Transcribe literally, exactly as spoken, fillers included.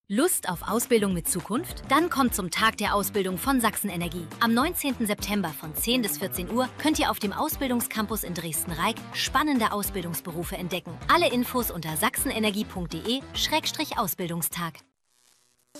Lust auf Ausbildung mit Zukunft? Dann kommt zum Tag der Ausbildung von Sachsen Energie. Am neunzehnten September von zehn bis vierzehn Uhr könnt ihr auf dem Ausbildungscampus in Dresden-Reik spannende Ausbildungsberufe entdecken. Alle Infos unter sachsenenergie punkt de Schrägstrich Ausbildungstag.